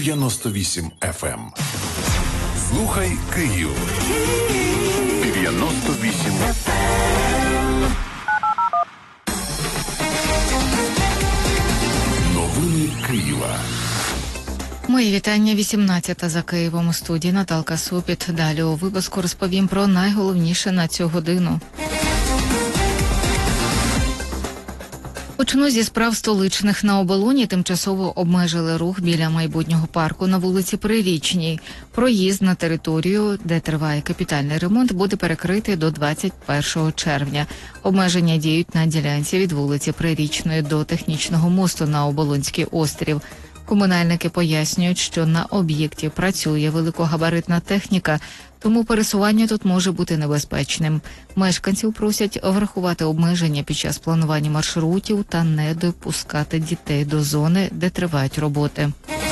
98 FM. Слухай Київ. 98 FM. Новини Києва. Мої вітання. 18 за Києвом. У студії Наталка Супіт. Далі у випуску розповім про найголовніше на цю годину. Почну зі справ столичних. На Оболоні тимчасово обмежили рух біля майбутнього парку на вулиці Прирічній. Проїзд на територію, де триває капітальний ремонт, буде перекритий до 21 червня. Обмеження діють на ділянці від вулиці Прирічної до технічного мосту на Оболонський острів. Комунальники пояснюють, що на об'єкті працює великогабаритна техніка, тому пересування тут може бути небезпечним. Мешканців просять врахувати обмеження під час планування маршрутів та не допускати дітей до зони, де тривають роботи.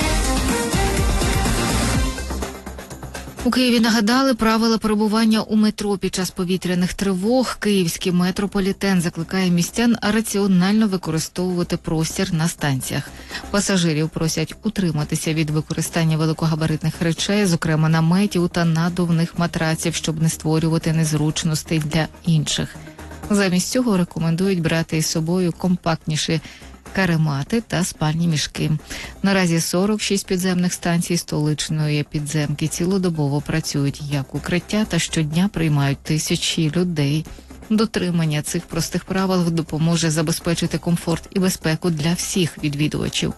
У Києві нагадали правила перебування у метро під час повітряних тривог. Київський метрополітен закликає містян раціонально використовувати простір на станціях. Пасажирів просять утриматися від використання великогабаритних речей, зокрема наметів та надувних матраців, щоб не створювати незручностей для інших. Замість цього рекомендують брати із собою компактніші каремати та спальні мішки. Наразі 46 підземних станцій столичної підземки цілодобово працюють як укриття та щодня приймають тисячі людей. Дотримання цих простих правил допоможе забезпечити комфорт і безпеку для всіх відвідувачів.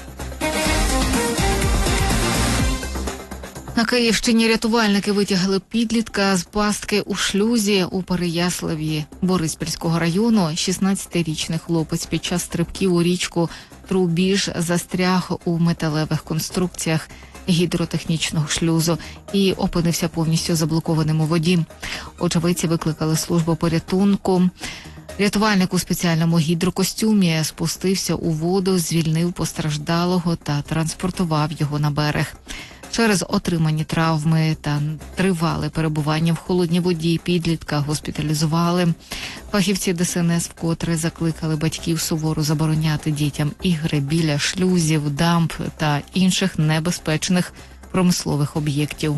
На Київщині рятувальники витягли підлітка з пастки у шлюзі у Переяславі Бориспільського району. 16-річний хлопець під час стрибків у річку Трубіж застряг у металевих конструкціях гідротехнічного шлюзу і опинився повністю заблокованим у воді. Очевидці викликали службу порятунку. Рятувальник у спеціальному гідрокостюмі спустився у воду, звільнив постраждалого та транспортував його на берег. Через отримані травми та тривале перебування в холодній воді підлітка госпіталізували. Фахівці ДСНС вкотре закликали батьків суворо забороняти дітям ігри біля шлюзів, дамб та інших небезпечних промислових об'єктів.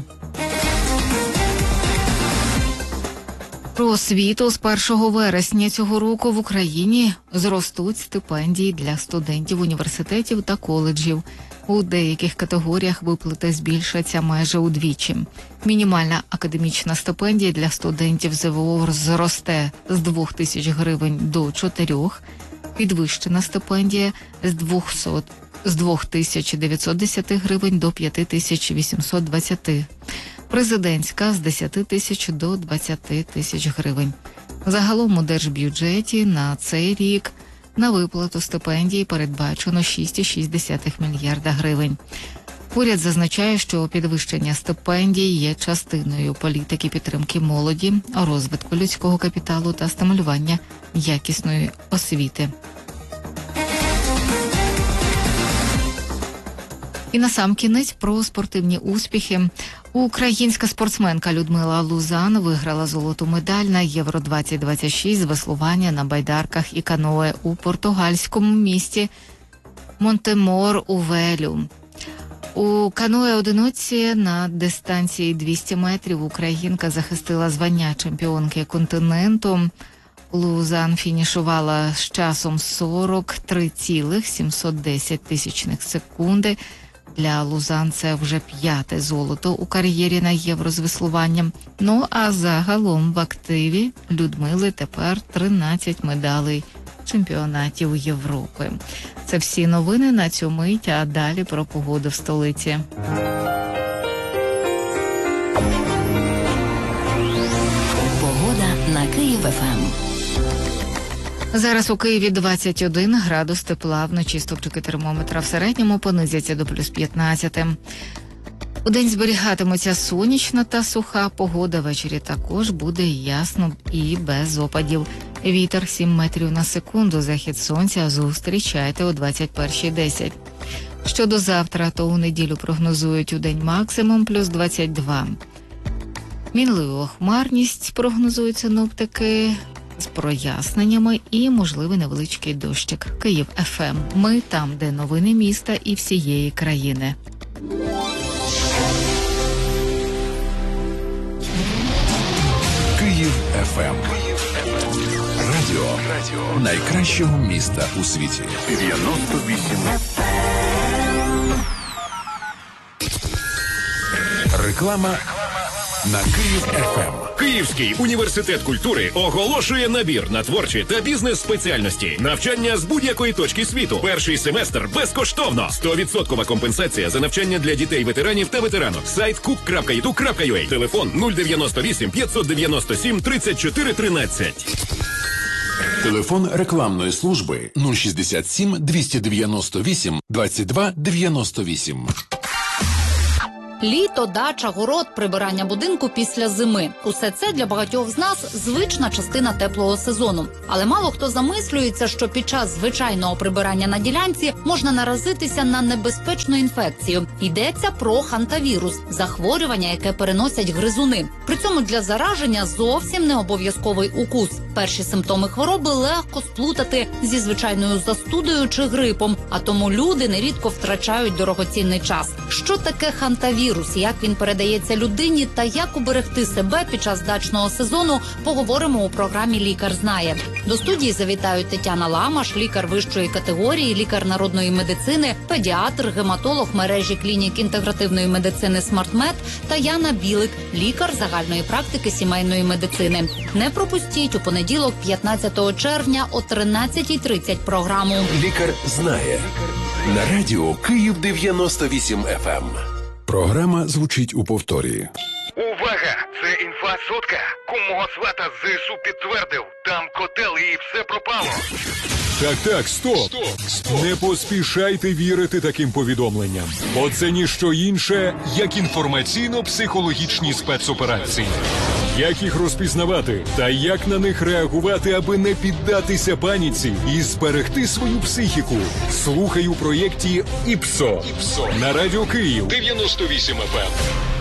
Про освіту. З 1 вересня цього року в Україні зростуть стипендії для студентів університетів та коледжів. У деяких категоріях виплати збільшаться майже удвічі. Мінімальна академічна стипендія для студентів ЗВО зросте з 2000 гривень до 4, підвищена стипендія з 2910 гривень до 5820, президентська з 10 тисяч до 20 тисяч гривень. Загалом у держбюджеті на цей рік на виплату стипендії передбачено 6,6 мільярда гривень. Уряд зазначає, що підвищення стипендій є частиною політики підтримки молоді, розвитку людського капіталу та стимулювання якісної освіти. І насамкінець про спортивні успіхи. Українська спортсменка Людмила Лузан виграла золоту медаль на Євро-2026 з веслування на байдарках і каное у португальському місті Монтемор-у-Велю. У каное-одиночці на дистанції 200 метрів українка захистила звання чемпіонки континенту. Лузан фінішувала з часом 43,710 секунди. Для Лузан це вже 5-те золото у кар'єрі на Євро з веслуванням. Ну а загалом в активі Людмили тепер 13 медалей чемпіонатів Європи. Це всі новини на цю мить, а далі про погоду в столиці. Погода на Київ-ФМ. Зараз у Києві 21 градус тепла, вночі стопчики термометра в середньому понизяться до плюс 15. Удень зберігатиметься сонячна та суха погода, ввечері також буде ясно і без опадів. Вітер 7 метрів на секунду, захід сонця зустрічайте о 21:10. Щодо завтра, то у неділю прогнозують удень максимум плюс 22. Мінливу хмарність прогнозують синоптики з проясненнями і можливий невеличкий дощик. Київ ФМ. Ми там, де новини міста і всієї країни. Київ ФМ. Радіо найкращого міста у світі. 98 FM. Реклама на Київ ФМ. Київський університет культури оголошує набір на творчі та бізнес-спеціальності. Навчання з будь-якої точки світу. Перший семестр безкоштовно. 100% компенсація за навчання для дітей-ветеранів та ветеранок. Сайт cook.edu.ua. Телефон 098 597 34 13. Телефон рекламної служби 067 298 22 98. Літо, дача, город, прибирання будинку після зими. Усе це для багатьох з нас звична частина теплого сезону. Але мало хто замислюється, що під час звичайного прибирання на ділянці можна наразитися на небезпечну інфекцію. Йдеться про хантавірус – захворювання, яке переносять гризуни. При цьому для зараження зовсім не обов'язковий укус. Перші симптоми хвороби легко сплутати зі звичайною застудою чи грипом, а тому люди нерідко втрачають дорогоцінний час. Що таке хантавірус? Як він передається людині та як уберегти себе під час дачного сезону, поговоримо у програмі «Лікар знає». До студії завітають Тетяна Ламаш, лікар вищої категорії, лікар народної медицини, педіатр, гематолог мережі клінік інтегративної медицини «Смартмед» та Яна Білик, лікар загальної практики сімейної медицини. Не пропустіть у понеділок, 15 червня о 13:30 програму Лікар знає. На радіо Київ 98 FM. Програма звучить у повторі. Увага! Це інфа сотка. Кумого свата з ЗСУ підтвердив. Там котел і все пропало. Так, стоп. Не поспішайте вірити таким повідомленням. Бо це ніщо інше, як інформаційно-психологічні спецоперації. Як їх розпізнавати та як на них реагувати, аби не піддатися паніці і зберегти свою психіку? Слухай у проєкті «ІПСО» на Радіо Київ 98 FM.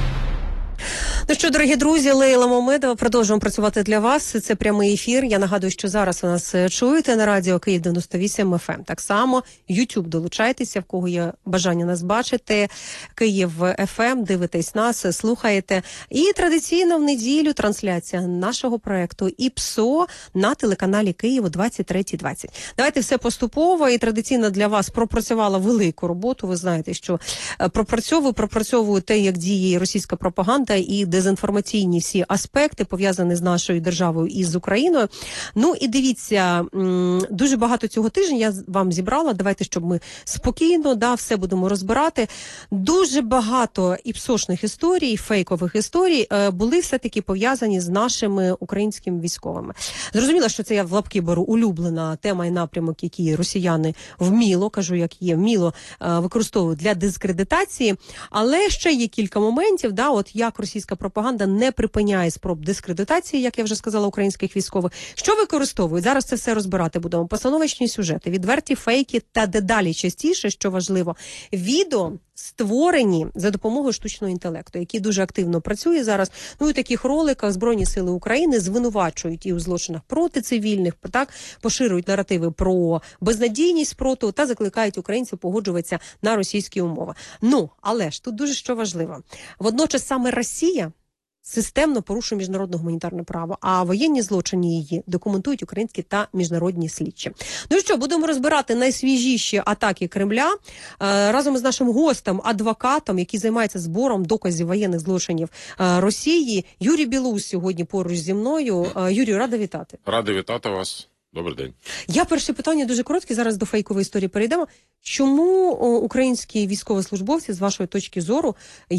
Ну що, дорогі друзі, Лейла Мамедова, продовжуємо працювати для вас. Це прямий ефір. Я нагадую, що зараз ви нас чуєте на радіо Київ 98 FM. Так само YouTube долучайтеся, в кого є бажання нас бачити. Київ FM, дивитесь нас, слухаєте. І традиційно в неділю трансляція нашого проекту «ІПСО» на телеканалі Київ о 23:20. Давайте все поступово. І традиційно для вас пропрацювала велику роботу. Ви знаєте, що пропрацьовую те, як діє російська пропаганда і дезінформаційні всі аспекти, пов'язані з нашою державою і з Україною. Ну і дивіться, дуже багато цього тижня я вам зібрала. Давайте, щоб ми спокійно, все будемо розбирати. Дуже багато іпсошних історій, фейкових історій були все-таки пов'язані з нашими українськими військовими. Зрозуміло, що це я в лапки беру улюблена тема і напрямок, який росіяни вміло використовують для дискредитації, але ще є кілька моментів, от як російська пропаганда не припиняє спроб дискредитації, як я вже сказала, українських військових. Що використовують? Зараз це все розбирати будемо. Постановочні сюжети, відверті фейки та дедалі частіше, що важливо, відео створені за допомогою штучного інтелекту, який дуже активно працює зараз. Ну і в таких роликах Збройні сили України звинувачують і у злочинах проти цивільних, поширюють наративи про безнадійність спротиву та закликають українців погоджуватися на російські умови. Ну, але ж тут дуже що важливо. Водночас саме Росія системно порушує міжнародне гуманітарне право, а воєнні злочини її документують українські та міжнародні слідчі. Ну і що, будемо розбирати найсвіжіші атаки Кремля разом із нашим гостем, адвокатом, який займається збором доказів воєнних злочинів Росії. Юрій Білоус сьогодні поруч зі мною. Юрію, рада вітати. Радий вітати вас. Добрий день. Я перше питання дуже коротке, зараз до фейкової історії перейдемо. Чому українські військовослужбовці, з вашої точки зору,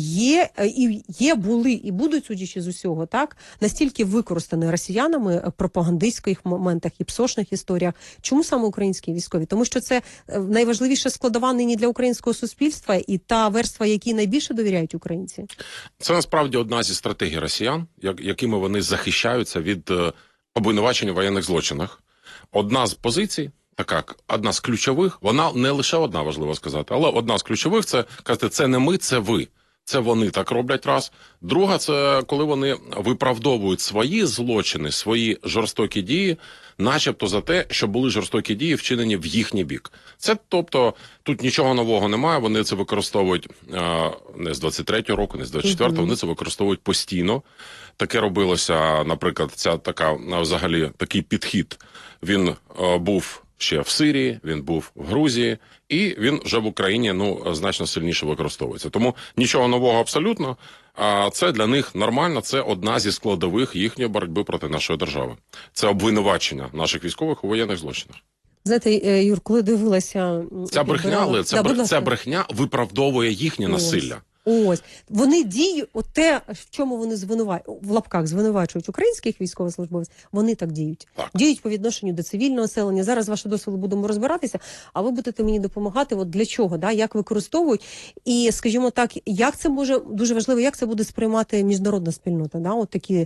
були і будуть, судячи з усього, настільки використані росіянами в пропагандистських моментах і псошних історіях? Чому саме українські військові? Тому що це найважливіша складова нині для українського суспільства і та верства, якій найбільше довіряють українці? Це насправді одна зі стратегій росіян, якими вони захищаються від обвинувачень у воєнних злочинах. Одна з позицій, одна з ключових, вона не лише одна, важливо сказати, але одна з ключових – це казати, це не ми, це ви. Це вони так роблять раз. Друга, це коли вони виправдовують свої злочини, свої жорстокі дії, начебто за те, що були жорстокі дії вчинені в їхній бік. Це, тобто, тут нічого нового немає, вони це використовують не з 23-го року, не з 24-го, вони це використовують постійно. Таке робилося, наприклад, ця така, взагалі, такий підхід. Він був ще в Сирії, він був в Грузії, і він вже в Україні, значно сильніше використовується. Тому нічого нового абсолютно, а це для них нормально, це одна зі складових їхньої боротьби проти нашої держави. Це обвинувачення наших військових у воєнних злочинах. Знаєте, Юр, коли дивилася... Ця брехня, але ця брехня виправдовує їхнє насилля. Ось. Вони діють, те, в чому вони в лапках звинувачують українських військовослужбовців, вони так діють. Так. Діють по відношенню до цивільного населення. Зараз з вашого досвіду будемо розбиратися, а ви будете мені допомагати, для чого, як використовують. І, скажімо так, як це може, дуже важливо, як це буде сприймати міжнародна спільнота, такі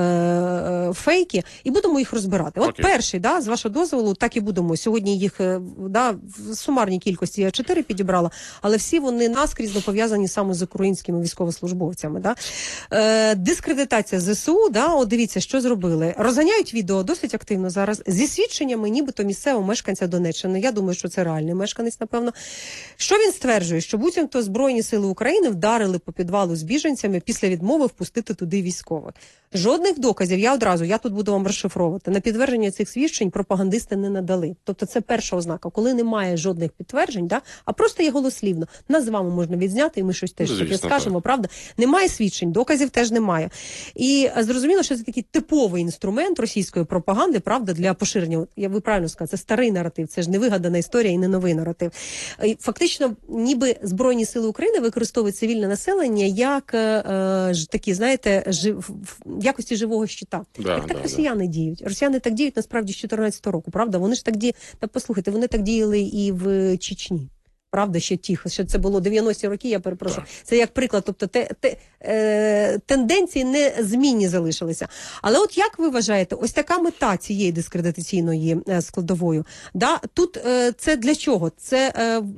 фейки, і будемо їх розбирати. Перший, з вашого дозволу, так і будемо. Сьогодні їх, в сумарній кількості я 4 підібрала, але всі вони наскрізь пов'язані саме з українськими військовослужбовцями. Дискредитація ЗСУ, дивіться, що зробили. Розганяють відео досить активно зараз, зі свідченнями нібито місцевого мешканця Донеччини. Я думаю, що це реальний мешканець, напевно. Що він стверджує? Що буцімто Збройні сили України вдарили по підвалу з біженцями після відмови впустити туди військових. Жодних доказів, я тут буду вам розшифровувати, на підтвердження цих свідчень пропагандисти не надали. Тобто це перша ознака, коли немає жодних підтверджень, а просто є голослівно. Нас з вами можна відзняти, і ми щось теж таке скажемо, правда? Немає свідчень, доказів теж немає. І зрозуміло, що це такий типовий інструмент російської пропаганди, правда, для поширення. Ви правильно сказали, це старий наратив, це ж не вигадана історія і не новий наратив. І фактично, ніби Збройні сили України використовують цивільне населення як такі, знаєте, в якості живого щита. Так росіяни діють. Росіяни так діють насправді з 2014 року, правда? Вони ж так діяли, послухайте, вони так діяли і в Чечні. Правда, ще тихо, що це було 90-ті роки, я перепрошую. Це як приклад, тобто тенденції незмінні залишилися. Але як ви вважаєте, ось така мета цієї дискредитаційної складової, тут це для чого? Це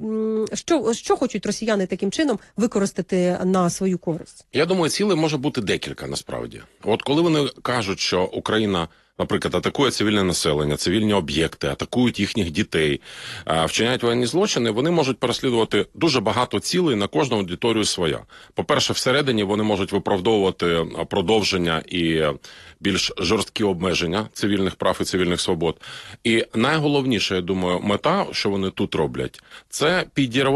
що хочуть росіяни таким чином використати на свою користь? Я думаю, цілей може бути декілька, насправді. Коли вони кажуть, що Україна, наприклад, атакує цивільне населення, цивільні об'єкти, атакують їхніх дітей, вчиняють воєнні злочини, вони можуть переслідувати дуже багато цілей, на кожну аудиторію своя. По-перше, всередині вони можуть виправдовувати продовження і більш жорсткі обмеження цивільних прав і цивільних свобод. І найголовніше, я думаю, мета, що вони тут роблять, це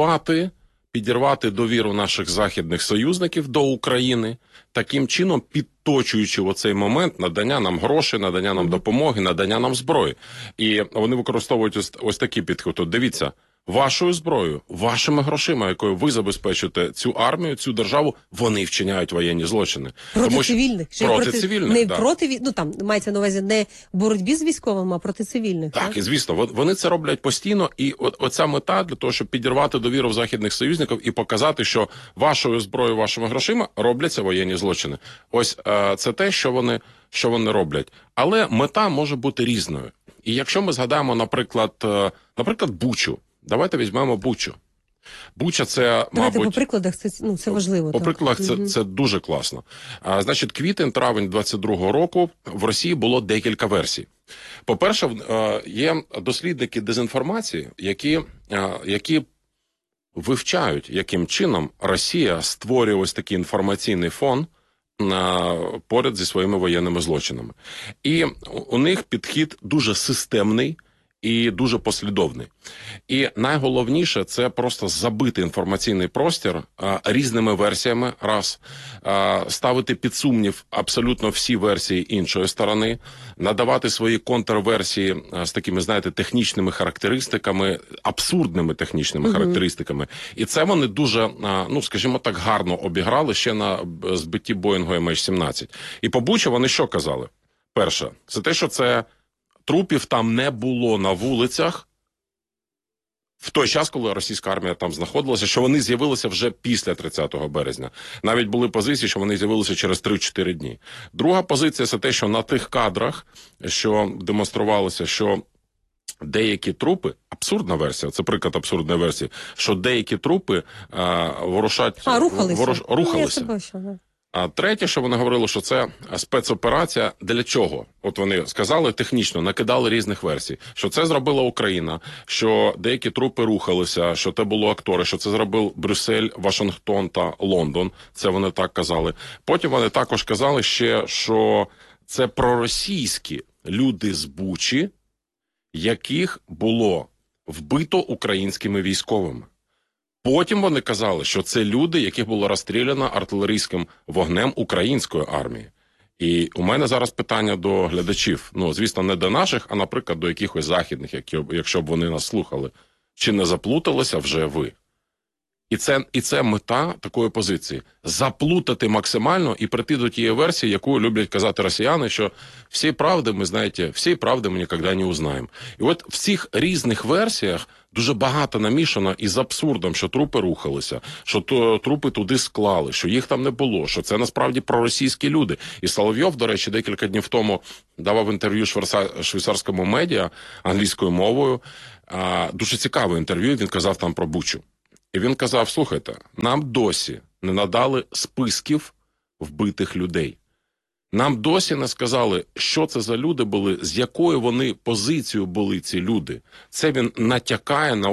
підірвати довіру наших західних союзників до України, таким чином підточуючи оцей момент надання нам грошей, надання нам допомоги, надання нам зброї. І вони використовують ось такі підходи. Дивіться, вашою зброєю, вашими грошима, якою ви забезпечуєте цю армію, цю державу, вони вчиняють воєнні злочини. Проти цивільних. Проти цивільних, там мається на увазі не боротьбі з військовими, а проти цивільних. Так, і звісно, вони це роблять постійно, і оця мета для того, щоб підірвати довіру в західних союзників і показати, що вашою зброєю, вашими грошима робляться воєнні злочини. Ось це те, що вони роблять. Але мета може бути різною. І якщо ми згадаємо, наприклад, Бучу, давайте візьмемо Бучу. Буча це, давайте по прикладах, це важливо. По прикладах це дуже класно. Значить, квітень-травень 22-го року в Росії було декілька версій. По-перше, є дослідники дезінформації, які вивчають, яким чином Росія створює ось такий інформаційний фон поряд зі своїми воєнними злочинами. І у них підхід дуже системний і дуже послідовний. І найголовніше – це просто забити інформаційний простір різними версіями, ставити під сумнів абсолютно всі версії іншої сторони, надавати свої контрверсії з такими, знаєте, технічними характеристиками, абсурдними технічними характеристиками. І це вони дуже, скажімо так, гарно обіграли ще на збитті Боїнгу MH17. І по Бучі вони що казали? Перше, це те, що трупів там не було на вулицях в той час, коли російська армія там знаходилася, що вони з'явилися вже після 30 березня. Навіть були позиції, що вони з'явилися через 3-4 дні. Друга позиція – це те, що на тих кадрах, що демонструвалося, що деякі трупи, абсурдна версія, це приклад абсурдної версії, що деякі трупи рухалися. А третє, що вони говорили, що це спецоперація. Для чого? От вони сказали технічно, накидали різних версій, що це зробила Україна, що деякі трупи рухалися, що це були актори, що це зробив Брюссель, Вашингтон та Лондон. Це вони так казали. Потім вони також казали ще, що це проросійські люди з Бучі, яких було вбито українськими військовими. Потім вони казали, що це люди, яких було розстріляно артилерійським вогнем української армії. І у мене зараз питання до глядачів. Ну, звісно, не до наших, а, наприклад, до якихось західних, якщо б вони нас слухали. Чи не заплуталися вже ви? І це мета такої позиції. Заплутати максимально і прийти до тієї версії, яку люблять казати росіяни, що всі правди ми, знаєте, всі правди ми ніколи не узнаємо. І от в цих різних версіях дуже багато намішано із абсурдом, що трупи рухалися, що трупи туди склали, що їх там не було, що це насправді проросійські люди. І Соловйов, до речі, декілька днів тому давав інтерв'ю швейцарському медіа англійською мовою. Дуже цікаве інтерв'ю, він казав там про Бучу. І він казав, слухайте, нам досі не надали списків вбитих людей. Нам досі не сказали, що це за люди були, з якою вони позицією були ці люди. Це він натякає на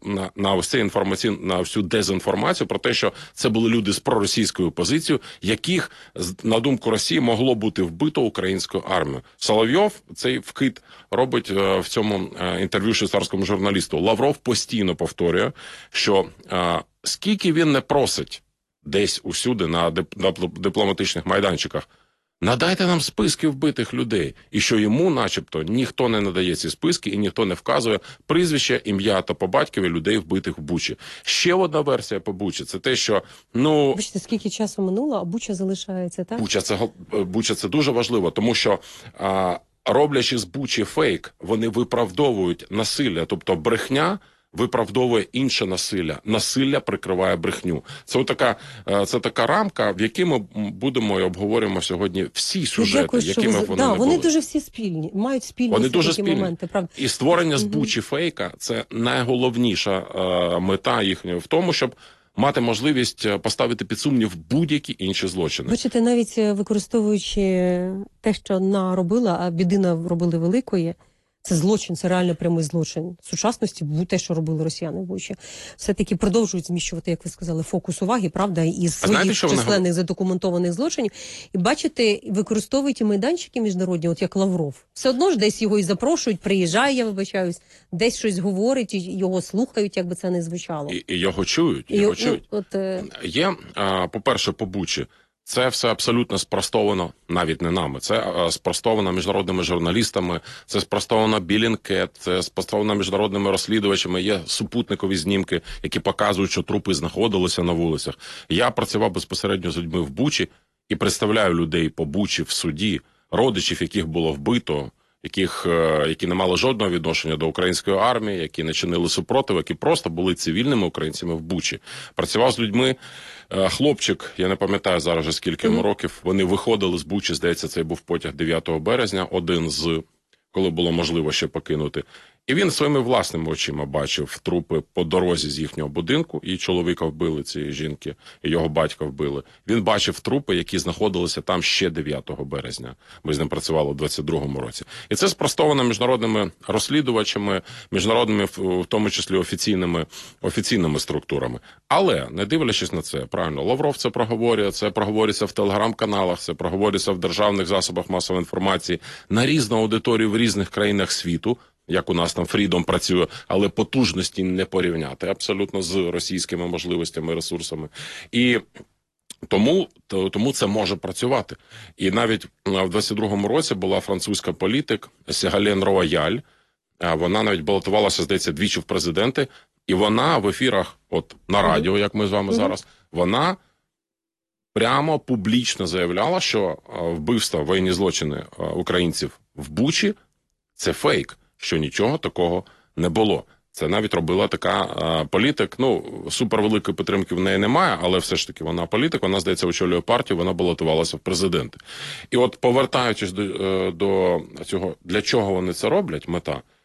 всю дезінформацію про те, що це були люди з проросійською позицією, яких, на думку Росії, могло бути вбито українською армією. Соловйов цей вкид робить в цьому інтерв'ю швейцарському журналісту. Лавров постійно повторює, що скільки він не просить десь усюди на дипломатичних майданчиках, надайте нам списки вбитих людей. І що йому, начебто, ніхто не надає ці списки і ніхто не вказує прізвище, ім'я та по батькові людей вбитих в Бучі. Ще одна версія по Бучі – це те, що, бачите, скільки часу минуло, а Буча залишається, так? Буча – це дуже важливо, тому що, роблячи з Бучі фейк, вони виправдовують насилля, тобто брехня виправдовує інше насилля. Насилля прикриває брехню. Це така рамка, в якій ми будемо і обговорюємо сьогодні всі сюжети, якими вони не були. Вони дуже всі спільні, мають спільні такі моменти. Правда? І створення з Бучі фейка – це найголовніша мета їхньої в тому, щоб мати можливість поставити під сумнів будь-які інші злочини. Бачите, навіть використовуючи те, що наробила, а біди наробили великої, це злочин, це реально прямий злочин сучасності, те, що робили росіяни в Бучі. Все-таки продовжують зміщувати, як ви сказали, фокус уваги, правда, із своїх численних задокументованих злочинів. І бачите, використовують і майданчики міжнародні, от як Лавров. Все одно ж десь його і запрошують, приїжджає, я вибачаюсь, десь щось говорить, і його слухають, як би це не звучало. І його чують. Є, по-перше, по Бучі. Це все абсолютно спростовано, навіть не нами, це спростовано міжнародними журналістами, це спростовано Білінкет, це спростовано міжнародними розслідувачами, є супутникові знімки, які показують, що трупи знаходилися на вулицях. Я працював безпосередньо з людьми в Бучі і представляю людей по Бучі в суді, родичів, яких було вбито, які не мали жодного відношення до української армії, які не чинили супротив, які просто були цивільними українцями в Бучі. Працював з людьми, хлопчик, я не пам'ятаю зараз вже скільки йому років, вони виходили з Бучі, здається, цей був потяг 9 березня, один з, коли було можливо ще покинути. І він своїми власними очима бачив трупи по дорозі з їхнього будинку, і чоловіка вбили цієї жінки, і його батька вбили. Він бачив трупи, які знаходилися там ще 9 березня. Ми з ним працювали у 22-му році. І це спростовано міжнародними розслідувачами, міжнародними, в тому числі офіційними структурами. Але, не дивлячись на це, правильно, Лавров це проговорюється в телеграм-каналах, це проговорюється в державних засобах масової інформації, на різну аудиторію в різних країнах світу, як у нас там Freedom працює, але потужності не порівняти абсолютно з російськими можливостями, ресурсами. І тому це може працювати. І навіть в 22-му році була французька політик Сігален Рояль, вона навіть балотувалася, здається, двічі в президенти, і вона в ефірах, от на радіо, як ми з вами зараз, вона прямо публічно заявляла, що вбивства, воєнні злочини українців в Бучі – це фейк, що нічого такого не було. Це навіть робила така політик, супервеликої підтримки в неї немає, але все ж таки вона політик, вона, здається, очолює партію, вона балотувалася в президенти. І от повертаючись до цього, для чого вони це роблять, мета,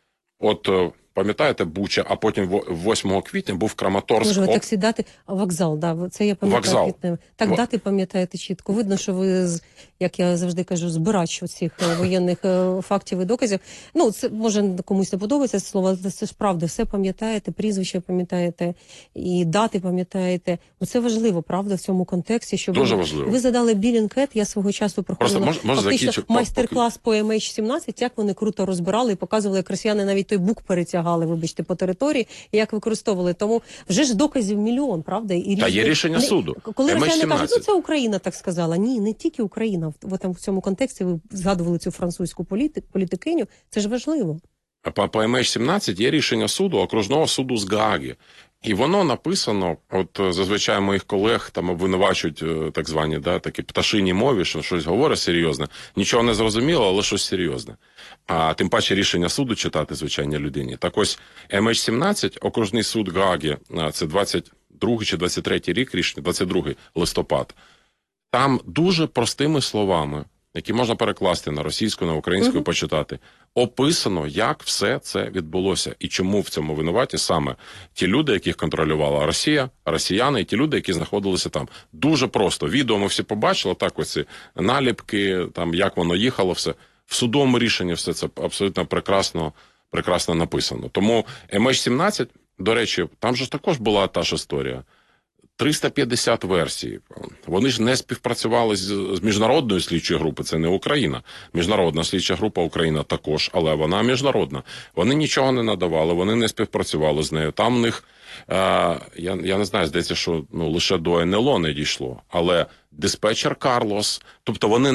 От пам'ятаєте, Буча, а потім 8 квітня був Краматорськ. Може, ви так сідати, вокзал, да, це я пам'ятаю. Так, дати пам'ятаєте чітко. Видно, що ви, як я завжди кажу, збирач оцих воєнних фактів і доказів. Ну, це, може, комусь не подобається це слово, але це ж правда, все пам'ятаєте, прізвище пам'ятаєте, і дати пам'ятаєте. Це важливо, правда, в цьому контексті, щоб дуже важливо. Ви задали Білінкет, я свого часу проходила фактично майстер-клас по MH17, як вони круто розбирали і показували, як росіяни навіть той бук перетягали, вибачте, по території, і як використовували. Тому вже ж доказів мільйон, правда? І та є рішення суду. Коли росіяни кажуть, ну це Україна так сказала. Ні, не тільки Україна. В цьому контексті ви згадували цю французьку політикиню. Це ж важливо. По MH17 є рішення суду, окружного суду з Гааги. І воно написано, от зазвичай моїх колег там обвинувачують так звані, да, такі пташині мові, що щось говорить серйозне. Нічого не зрозуміло, але щось серйозне. А тим паче рішення суду читати звичайній людині. Так ось MH17, окружний суд Гааги, це 22 чи 23 рік рішення, 22 листопад. Там дуже простими словами, які можна перекласти на російську, на українську, почитати, описано, як все це відбулося. І чому в цьому винуваті саме ті люди, яких контролювала Росія, росіяни, і ті люди, які знаходилися там. Дуже просто. Відео ми всі побачили, так ось ці наліпки, там, як воно їхало, все. В судовому рішенні все це абсолютно прекрасно написано. Тому MH17, до речі, там же також була та ж історія. 350 версій. Вони ж не співпрацювали з міжнародною слідчою групою, це не Україна. Міжнародна слідча група Україна також, але вона міжнародна. Вони нічого не надавали, вони не співпрацювали з нею. Там в них, я не знаю, здається, що лише до НЛО не дійшло, але диспетчер Карлос, тобто вони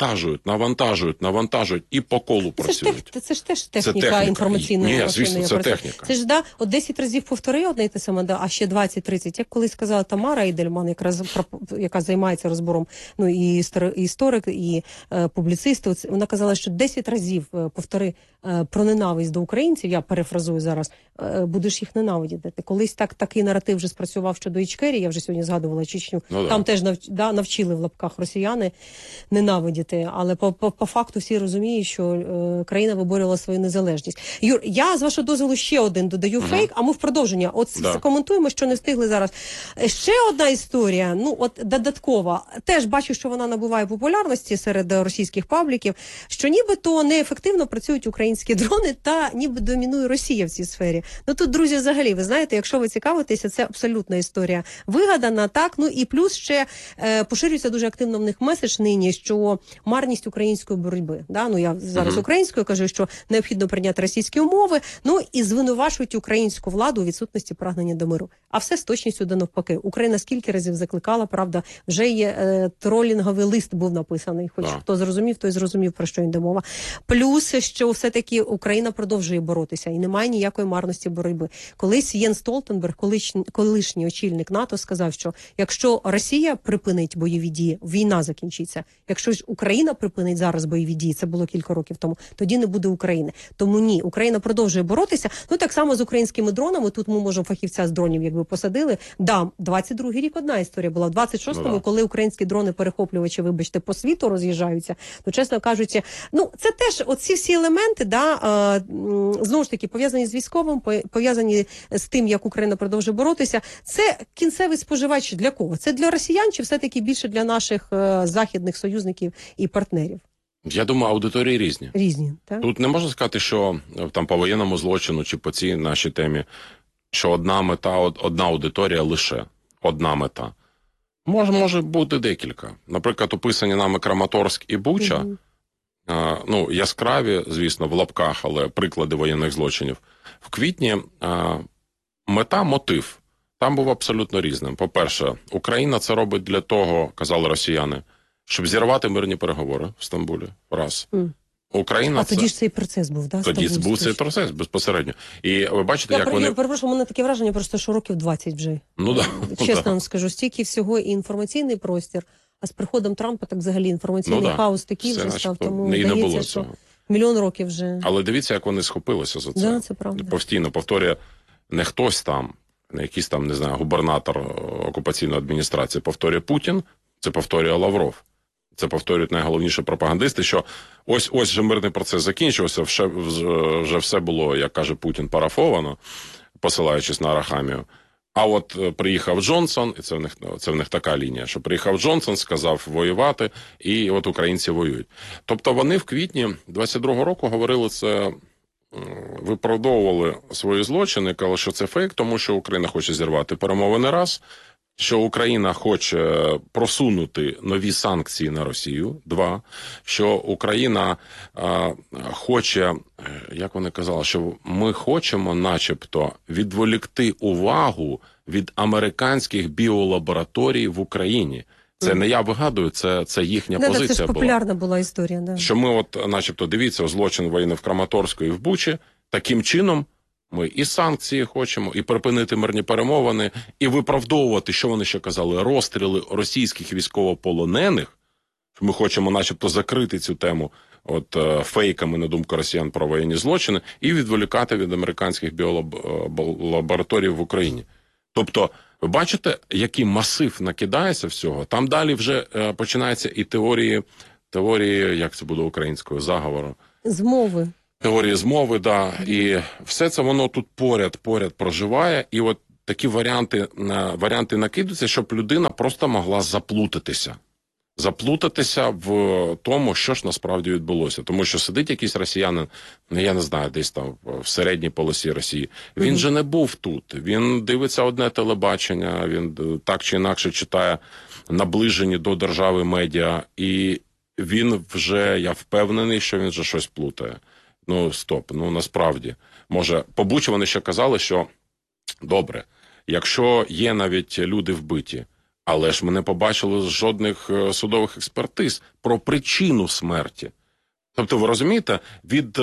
навантажують і по колу працюють. Це ж теж техніка інформаційна. Ні, звісно, це техніка. Це ж, да, от 10 разів повтори одне і те саме, да, а ще 20-30. Як колись сказала Тамара Ейдельман, яка займається розбором, ну, і історик, і публіцист, вона казала, що 10 разів повтори про ненависть до українців, я перефразую зараз, будеш їх ненавидіти. Колись такий наратив вже спрацював щодо Ічкерії, я вже сьогодні згадувала Чечню, там теж навчили в лапках росіяни ненавидіти, але по факту всі розуміють, що країна виборювала свою незалежність. Юр, я з вашого дозволу ще один додаю фейк, а ми в продовження. От коментуємо, що не встигли зараз. Ще одна історія, ну от додаткова, теж бачу, що вона набуває популярності серед російських пабліків, що нібито неефективно працюють українські дрони та ніби домінує Росія в цій сфері. Ну тут, друзі, взагалі, ви знаєте, якщо ви цікавитеся, це абсолютна історія вигадана, так, ну і плюс ще поширюється дуже активно в них меседж нині, що марність української боротьби. Да? Ну, я зараз українською кажу, що необхідно прийняти російські умови, ну і звинувачують українську владу у відсутності прагнення до миру. А все з точністю до навпаки. Україна скільки разів закликала, правда, вже є тролінговий лист був написаний, хоч хто зрозумів, той зрозумів, про що йде мова. Плюс, що все-таки Україна продовжує боротися і немає ніякої марності боротьби. Колись Єнс Столтенберг, колишній очільник НАТО, сказав, що якщо Росія припинить бойові дії, війна закінчиться. Якщо ж Україна припинить зараз бойові дії, це було кілька років тому, тоді не буде України. Тому ні, Україна продовжує боротися. Ну так само з українськими дронами, тут ми можемо фахівця з дронів якби посадили. Да, 22-й рік одна історія була. В 26-му, коли українські дрони-перехоплювачі, вибачте, по світу роз'їжджаються, то, чесно кажучи, ну це теж оці всі елементи, да, знову ж таки, пов'язані з військовим, пов'язані з тим, як Україна продовжує боротися. Це кінцевий споживач для кого? Це для росіян чи все-таки більше для наших західних союзників і партнерів? Я думаю, аудиторії різні. Різні, так? Тут не можна сказати, що там по воєнному злочину чи по цій нашій темі, що одна мета, одна аудиторія лише. Одна мета. Може бути декілька. Наприклад, описані нами Краматорськ і Буча, ну, яскраві, звісно, в лапках, але приклади воєнних злочинів. В квітні мотив там був абсолютно різним. По-перше, Україна це робить для того, казали росіяни, щоб зірвати мирні переговори в Стамбулі. Раз. Україна тоді ж цей процес був, да? Тоді був цей процес безпосередньо. І ви бачите, як вони... Я перепрошую, у мене таке враження, просто що років 20 вже. Ну, да. Чесно вам скажу, стільки всього і інформаційний простір, а з приходом Трампа так взагалі інформаційний хаос такий вже став, тому здається, що мільйон років вже. Але дивіться, як вони схопилися за це. Да, це правда. Постійно повторює не хтось там, не якийсь там, не знаю, губернатор окупаційної адміністрації повторює Путін, це повторює Лавров. це повторюють найголовніші пропагандисти, що ось вже мирний процес закінчився, вже все було, як каже Путін, парафовано, посилаючись на Арахамію. А от приїхав Джонсон, і це в них така лінія, що приїхав Джонсон, сказав воювати, і от українці воюють. Тобто вони в квітні 22-го року говорили це, виправдовували свої злочини, казали, що це фейк, тому що Україна хоче зірвати перемовини раз, що Україна хоче просунути нові санкції на Росію, 2, що Україна хоче, як вони казали, що ми хочемо начебто відволікти увагу від американських біолабораторій в Україні. Це не я вигадую, це їхня позиція була. Це ж популярна була історія. Да. Що ми от, начебто, дивіться, злочин воєнний в Краматорську і в Бучі, таким чином ми і санкції хочемо, і припинити мирні перемовини, і виправдовувати, що вони ще казали, розстріли російських військовополонених. Ми хочемо начебто закрити цю тему фейками, на думку росіян, про воєнні злочини, і відволікати від американських біолабораторій в Україні. Тобто, ви бачите, який масив накидається всього? Там далі вже починаються і теорії, як це буде українською, заговору. Змови. Теорії змови, да. І все це воно тут поряд проживає. І от такі варіанти накидаються, щоб людина просто могла заплутатися в тому, що ж насправді відбулося. Тому що сидить якийсь росіянин, я не знаю, десь там в середній полосі Росії. Він же не був тут. Він дивиться одне телебачення, він так чи інакше читає наближені до держави медіа. І він вже, я впевнений, що він вже щось плутає. Насправді. Може, по Бучі вони ще казали, що добре, якщо є навіть люди вбиті, але ж ми не побачили жодних судових експертиз про причину смерті. Тобто, ви розумієте, від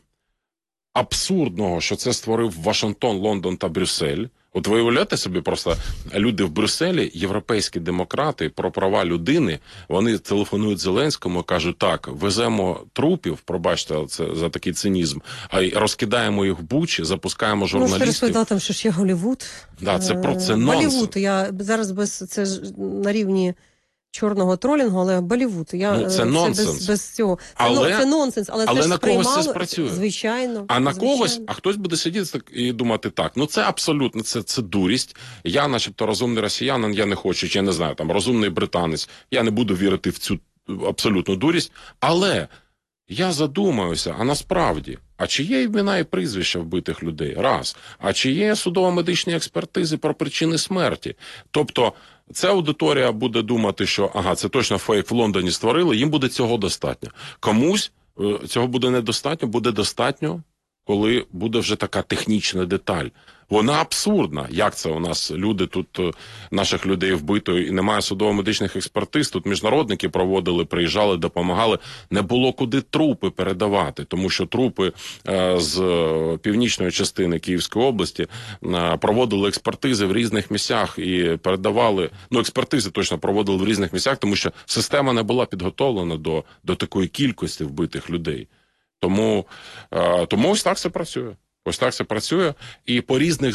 абсурдного, що це створив Вашингтон, Лондон та Брюссель. От ви уявляєте собі, просто люди в Брюсселі, європейські демократи про права людини, вони телефонують Зеленському і кажуть, так, веземо трупів, пробачте це за такий цинізм, а й розкидаємо їх в Бучі, запускаємо журналістів. Ну, розповідав там, що ж є Голлівуд. Да, це нонсенс. Боллівуд, я зараз це на рівні чорного тролінгу, але Боллівуд. Це нонсенс. Без цього. Це нонсенс, але це ж на когось це спрацює. Звичайно. А хтось буде сидіти і думати так, це абсолютно, це дурість. Я, начебто, розумний росіянин, я не хочу, чи я не знаю, там, розумний британець, я не буду вірити в цю абсолютну дурість, але я задумаюся, а насправді, а чи є імена і прізвища вбитих людей? Раз. А чи є судово-медичні експертизи про причини смерті? Тобто, ця аудиторія буде думати, що, це точно фейк в Лондоні створили, їм буде цього достатньо. Комусь цього буде недостатньо, буде достатньо, коли буде вже така технічна деталь. Вона абсурдна. Як це у нас люди тут, наших людей вбито, і немає судово-медичних експертиз, тут міжнародники проводили, приїжджали, допомагали. Не було куди трупи передавати, тому що трупи з північної частини Київської області проводили експертизи в різних місцях і передавали, експертизи точно проводили в різних місцях, тому що система не була підготовлена до такої кількості вбитих людей. Тому ось так це працює. Ось так це працює. І по різних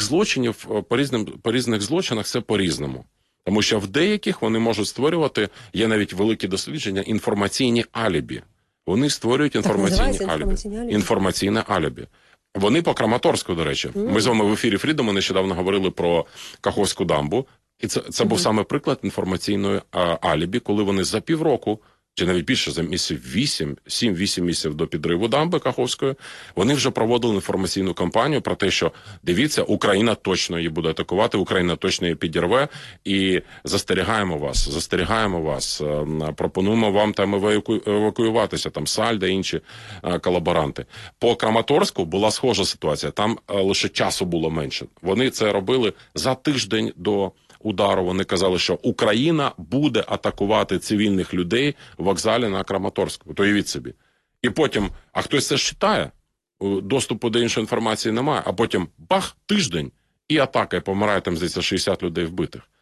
злочинах це по-різному. Тому що в деяких вони можуть створювати, є навіть великі дослідження, інформаційні алібі. Вони створюють інформаційне алібі. Вони по Краматорську, до речі. Ми з вами в ефірі Фрідому нещодавно говорили про Каховську дамбу. І це був саме приклад інформаційної алібі, коли вони за півроку, чи навіть більше, за 7-8 місяців до підриву дамби Каховської, вони вже проводили інформаційну кампанію про те, що, дивіться, Україна точно її буде атакувати, Україна точно її підірве, і застерігаємо вас, пропонуємо вам там евакуюватися, там Сальда, інші колаборанти. По Краматорську була схожа ситуація, там лише часу було менше. Вони це робили за тиждень до удару. Вони казали, що Україна буде атакувати цивільних людей в вокзалі на Краматорську. То уявіть собі. І потім, а хтось це ж читає, доступу до іншої інформації немає, а потім бах, тиждень, і атака, і помирає там, здається, 60 людей вбитих.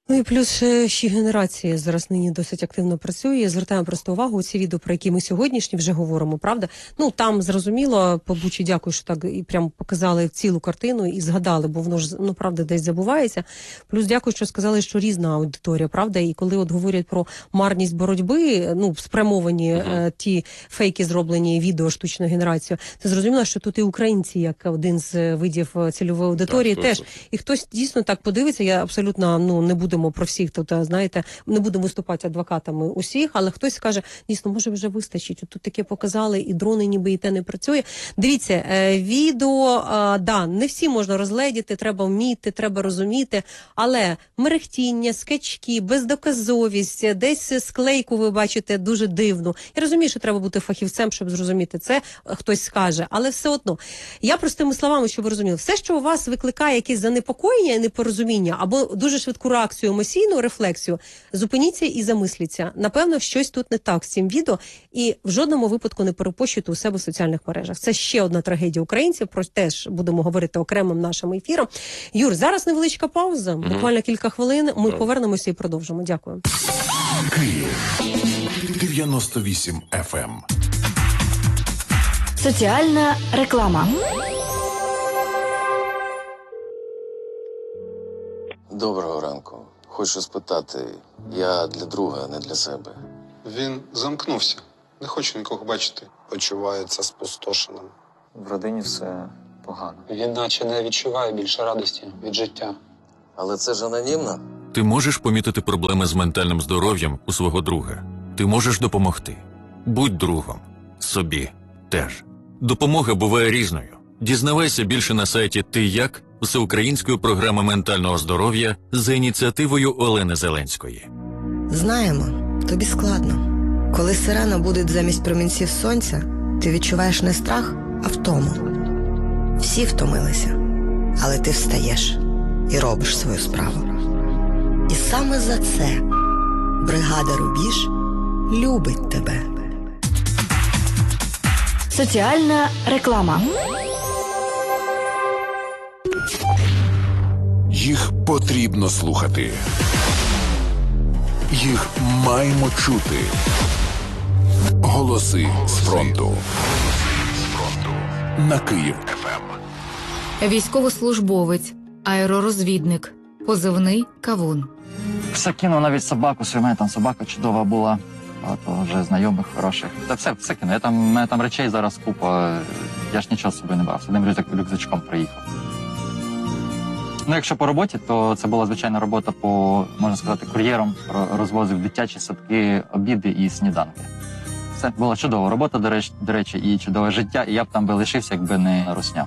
Ну і плюс ще генерація зараз нині досить активно працює. Звертаємо просто увагу ці відео, про які ми сьогоднішні вже говоримо, правда? Ну там зрозуміло, по Бучі дякую, що так і прям показали цілу картину і згадали, бо воно ж, ну правда, десь забувається. Плюс дякую, що сказали, що різна аудиторія, правда? І коли от говорять про марність боротьби, ну спрямовані ті фейки, зроблені відео штучною генерацією, то зрозуміло, що тут і українці, як один з видів цільової аудиторії, так, теж. І хтось дійсно так подивиться, я абсолютно, ну, не будемо про всіх тут, знаєте, не будемо виступати адвокатами усіх, але хтось скаже, дійсно, може вже вистачить, тут таке показали, і дрони ніби і те не працює. Дивіться, відео, да, не всі можна розгледіти, треба вміти, треба розуміти, але мерехтіння, скачки, бездоказовість, десь склейку ви бачите дуже дивну. Я розумію, що треба бути фахівцем, щоб зрозуміти це, хтось скаже, але все одно. Я простими словами, щоб ви розуміли, все, що у вас викликає якесь занепокоєння і непорозуміння, або дуже швидку реакцію, емоційну рефлексію, зупиніться і замисліться. Напевно, щось тут не так з цим відео, і в жодному випадку не перепощуйте у себе в соціальних мережах. Це ще одна трагедія українців, про теж будемо говорити окремим нашим ефіром. Юр, зараз невеличка пауза, буквально кілька хвилин, ми повернемося і продовжимо. Дякую. Київ 98 FM. Соціальна реклама. Доброго ранку. Хочу спитати, я для друга, не для себе. Він замкнувся. Не хоче нікого бачити. Почувається спустошеним. В родині все погано. Він наче не відчуває більше радості від життя. Але це ж анонімно. Ти можеш помітити проблеми з ментальним здоров'ям у свого друга. Ти можеш допомогти. Будь другом. Собі теж. Допомога буває різною. Дізнавайся більше на сайті «Ти як?» всеукраїнської програми ментального здоров'я за ініціативою Олени Зеленської. Знаємо, тобі складно. Коли сирена буде замість промінців сонця, ти відчуваєш не страх, а втому. Всі втомилися, але ти встаєш і робиш свою справу. І саме за це бригада «Рубіж» любить тебе. Соціальна реклама. Їх потрібно слухати. Їх маємо чути. Голоси з фронту. На Київ ФМ. Військовослужбовець, аеророзвідник, позивний «Кавун». Все кинув, навіть собаку свою. У мене там собака чудова була. Багато вже знайомих, хороших. Та все кинув. У мене там речей зараз купа. Я ж нічого з собою не брав. З одним рюкзачком приїхав. Ну, якщо по роботі, то це була звичайна робота по, можна сказати, кур'єром. Розвозив дитячі садки, обіди і сніданки. Це була чудова робота, до речі, і чудове життя, і я б там би лишився, якби не русня.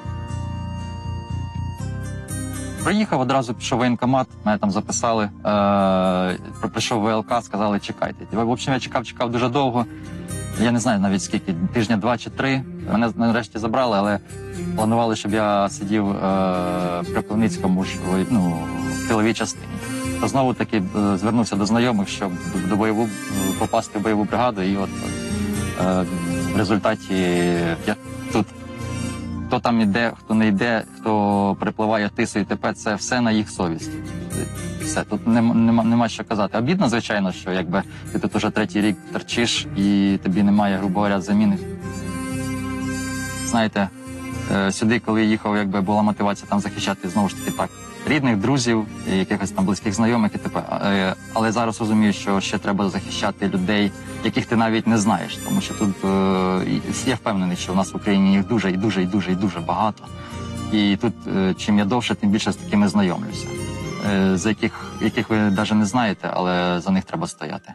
Приїхав, одразу пішов в воєнкомат, мене там записали, прийшов ВЛК, сказали, чекайте. В общем, я чекав дуже довго, я не знаю навіть скільки, тижня 2 чи 3. Мене нарешті забрали, але планували, щоб я сидів в Кропивницькому в тиловій частині. То знову-таки звернувся до знайомих, щоб попасти в бойову бригаду, і от в результаті я тут. Хто там іде, хто не йде, хто припливає ТИСу і ТП, це все на їх совісті. Все, тут нема що казати. Обідно, звичайно, що якби ти тут уже 3-й рік торчиш і тобі немає, грубо говоря, заміни. Знаєте, сюди, коли їхав, якби була мотивація там захищати, знову ж таки так, рідних, друзів, якихось там близьких знайомих і т.п. Але зараз розумію, що ще треба захищати людей, яких ти навіть не знаєш. Тому що тут, я впевнений, що в нас в Україні їх дуже і дуже і дуже і дуже багато. І тут, чим я довше, тим більше з такими знайомлюся. За яких ви навіть не знаєте, але за них треба стояти.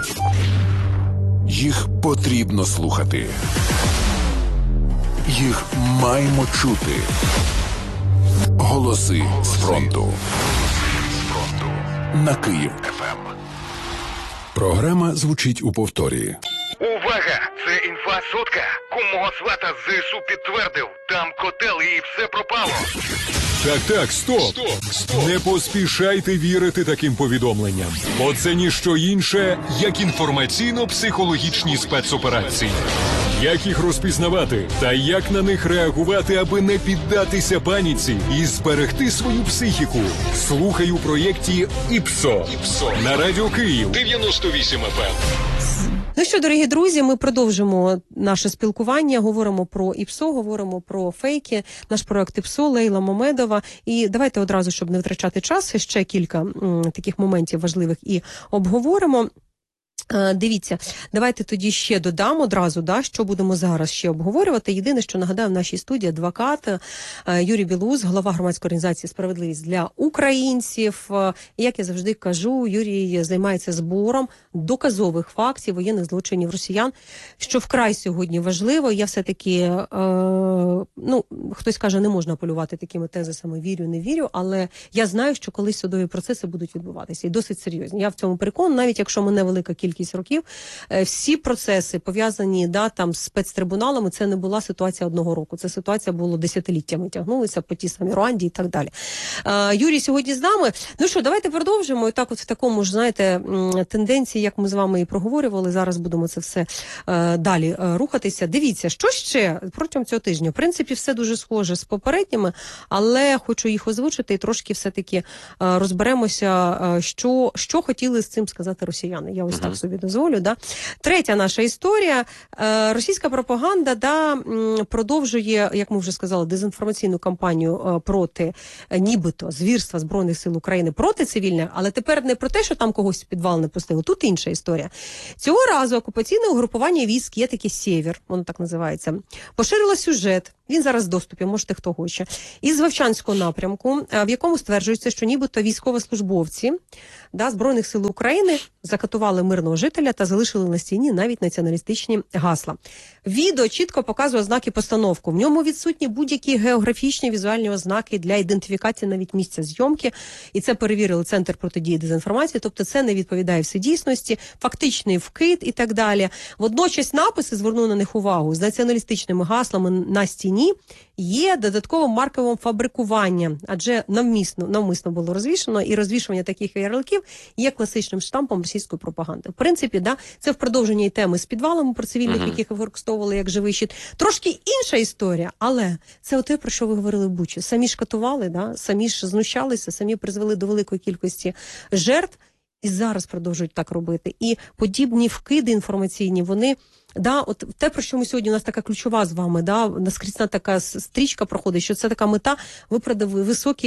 Їх потрібно слухати. Їх маємо чути. Голоси з фронту. На Київ ФМ. Програма звучить у повторі. Увага! Це інфа-сотка. Кумого свата з ЗСУ підтвердив. Там котел і все пропало. Так, стоп. Не поспішайте вірити таким повідомленням. Бо це ніщо інше, як інформаційно-психологічні спецоперації. Як їх розпізнавати та як на них реагувати, аби не піддатися паніці і зберегти свою психіку? Слухай у проєкті «ІПСО» на Радіо Київ 98 FM. Ну що, дорогі друзі, ми продовжимо наше спілкування, говоримо про ІПСО, говоримо про фейки, наш проект ІПСО, Лейла Мамедова. І давайте одразу, щоб не втрачати час, ще кілька таких моментів важливих і обговоримо. Дивіться, давайте тоді ще додам одразу, що будемо зараз ще обговорювати. Єдине, що нагадаю, в нашій студії адвокат Юрій Білоус, голова громадської організації «Справедливість для українців». І, як я завжди кажу, Юрій займається збором доказових фактів воєнних злочинів росіян, що вкрай сьогодні важливо. Я все-таки, хтось каже, не можна полювати такими тезисами «вірю, не вірю», але я знаю, що колись судові процеси будуть відбуватися, і досить серйозні. Я в цьому переконана, навіть якщо мене велика кількість років, всі процеси пов'язані з спецтрибуналами, це не була ситуація одного року, це ситуація була десятиліттями, тягнулися по тій самій Руанді і так далі. Юрій сьогодні з нами. Ну що, давайте продовжимо. І так от в такому ж, знаєте, тенденції, як ми з вами і проговорювали, зараз будемо це все далі рухатися. Дивіться, що ще протягом цього тижня? В принципі, все дуже схоже з попередніми, але хочу їх озвучити і трошки все-таки розберемося, що хотіли з цим сказати росіяни. Я ось так собі дозволю. Третя наша історія. Російська пропаганда продовжує, як ми вже сказали, дезінформаційну кампанію проти нібито звірства Збройних сил України проти цивільних, але тепер не про те, що там когось в підвал не пустили. Тут інша історія. Цього разу окупаційне угрупування військ, є таке «Сєвєр», воно так називається, поширило сюжет, він зараз в доступі, можете хто хоче, із Вовчанського напрямку, в якому стверджується, що нібито військовослужбовці Збройних сил України закатували мирного жителя та залишили на стіні навіть націоналістичні гасла. Відео чітко показує ознаки постановки. В ньому відсутні будь-які географічні візуальні ознаки для ідентифікації навіть місця зйомки. І це перевірили Центр протидії дезінформації. Тобто це не відповідає вседійсності, фактичний вкид і так далі. Водночас написи, зверну на них увагу, з націоналістичними гаслами на стіні є додатковим марковим фабрикування, адже навмисно було розвішено, і розвішування таких ярликів є класичним штампом російської пропаганди. В принципі, це в продовженні теми з підвалами про цивільних, яких використовували як живий щит. Трошки інша історія, але це те, про що ви говорили в Бучі. Самі ж катували, самі ж знущалися, самі призвели до великої кількості жертв, і зараз продовжують так робити. І подібні вкиди інформаційні, вони... от те, про що ми сьогодні, у нас така ключова з вами, наскрізна така стрічка проходить, що це така мета виправдати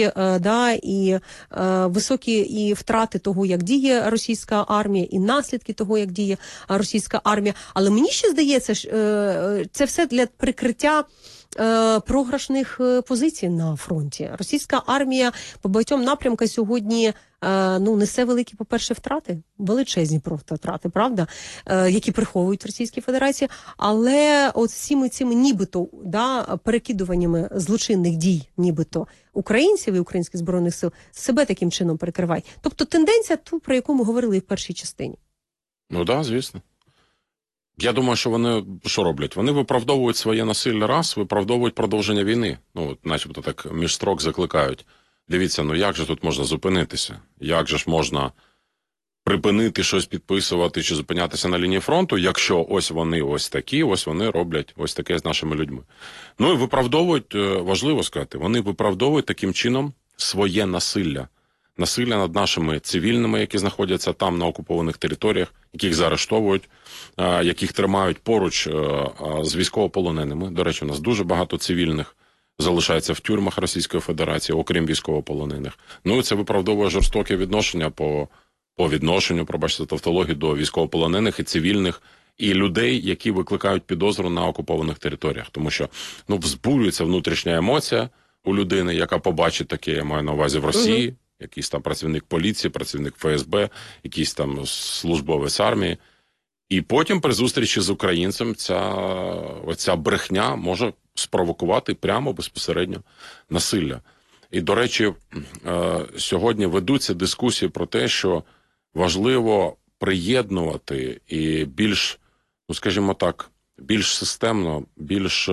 високі і втрати того, як діє російська армія, і наслідки того, як діє російська армія. Але мені ще здається, це все для прикриття програшних позицій на фронті. Російська армія по багатьом напрямкам сьогодні несе великі, по-перше, втрати, величезні втрати, правда, які приховують в Російській Федерації, але от всіми цими нібито перекидуваннями злочинних дій, нібито українців і українських збройних сил, себе таким чином перекриває. Тобто тенденція ту, про яку ми говорили і в першій частині. Звісно. Я думаю, що вони що роблять? Вони виправдовують своє насилля раз, виправдовують продовження війни. Начебто так між строк закликають. Дивіться, як же тут можна зупинитися? Як же ж можна припинити щось підписувати чи зупинятися на лінії фронту, якщо ось вони ось такі, ось вони роблять ось таке з нашими людьми. І виправдовують, важливо сказати, вони виправдовують таким чином своє насилля. Насилля над нашими цивільними, які знаходяться там на окупованих територіях, яких заарештовують, яких тримають поруч з військовополоненими. До речі, у нас дуже багато цивільних залишається в тюрмах Російської Федерації, окрім військовополонених. І це виправдовує жорстоке відношення по відношенню, пробачте за тавтологію, до військовополонених і цивільних, і людей, які викликають підозру на окупованих територіях. Тому що взбурюється внутрішня емоція у людини, яка побачить таке, я маю на увазі, в Росії, якийсь там працівник поліції, працівник ФСБ, якийсь там службовець армії. І потім при зустрічі з українцем ця брехня може спровокувати прямо безпосередньо насилля. І, до речі, сьогодні ведуться дискусії про те, що важливо приєднувати і більш, скажімо так, більш системно, більш,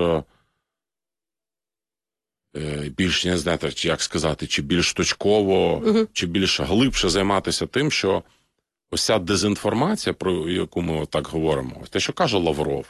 не знаю, як сказати, чи більш точково, чи більш глибше займатися тим, що ось ця дезінформація, про яку ми так говоримо, те, що каже Лавров,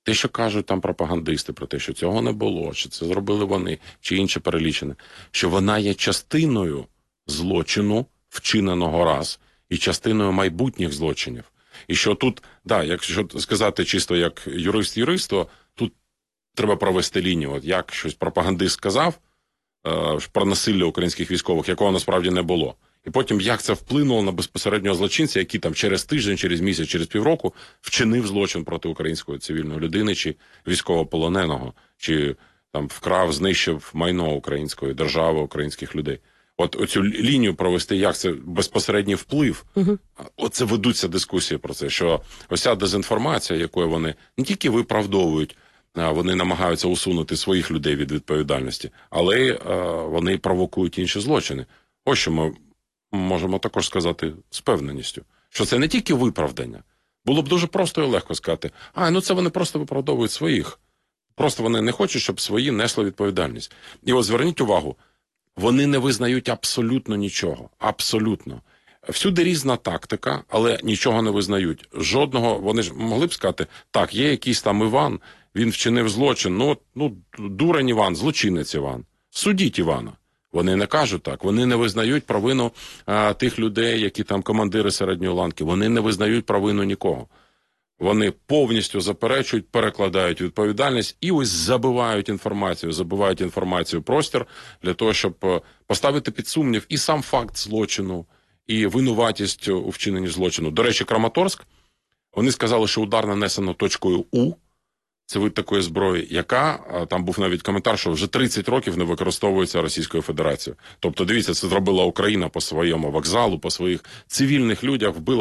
те, що кажуть там пропагандисти про те, що цього не було, що це зробили вони, чи інше перелічене, що вона є частиною злочину, вчиненого раз, і частиною майбутніх злочинів. І що тут, да, якщо сказати чисто як юрист, то тут треба провести лінію. От як щось пропагандист сказав про насилля українських військових, якого насправді не було. І потім, як це вплинуло на безпосереднього злочинця, який там через тиждень, через місяць, через півроку вчинив злочин проти української цивільної людини, чи військовополоненого, чи там вкрав, знищив майно української держави, українських людей. От оцю лінію провести, як це безпосередній вплив. Оце ведуться дискусії про це, що ось ця дезінформація, якою вони не тільки виправдовують, вони намагаються усунути своїх людей від відповідальності, але вони провокують інші злочини. Ось що ми можемо також сказати з певненістю, що це не тільки виправдання. Було б дуже просто і легко сказати, ну це вони просто виправдовують своїх. Просто вони не хочуть, щоб свої несли відповідальність. І ось зверніть увагу, вони не визнають абсолютно нічого. Абсолютно. Всюди різна тактика, але нічого не визнають. Жодного, вони ж могли б сказати, так, є якийсь там Іван, він вчинив злочин, дурень Іван, злочинець Іван. Судіть Івана. Вони не кажуть так, вони не визнають провину тих людей, які там командири середньої ланки, вони не визнають провину нікого. Вони повністю заперечують, перекладають відповідальність і ось забивають інформацію в простір для того, щоб поставити під сумнів і сам факт злочину, і винуватість у вчиненні злочину. До речі, Краматорськ, вони сказали, що удар нанесено точкою У, це вид такої зброї, яка, там був навіть коментар, що вже 30 років не використовується Російською Федерацією. Тобто, дивіться, це зробила Україна по своєму вокзалу, по своїх цивільних людях, вбила